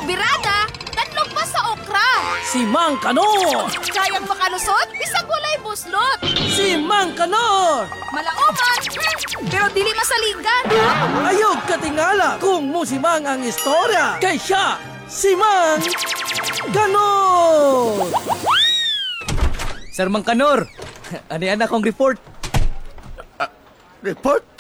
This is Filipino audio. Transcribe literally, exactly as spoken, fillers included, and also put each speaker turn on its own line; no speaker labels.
Birada, tatlong pa sa okra.
Si Mang Kanor!
Kayang makalusot, bisag walay buslot.
Si Mang Kanor!
Malauman, hmm, pero dili masaligan.
Ayog katingala kung musimang ang istorya. Kay siya, si Mang Kanor!
Sir Mang Kanor, ani anak kong report.
Report?